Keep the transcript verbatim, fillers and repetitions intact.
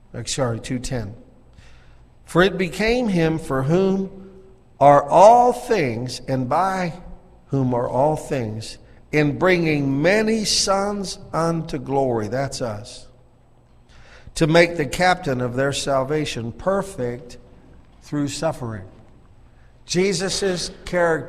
Sorry, two ten. For it became him for whom are all things, and by whom are all things, in bringing many sons unto glory. That's us. To make the captain of their salvation perfect through suffering. Jesus' character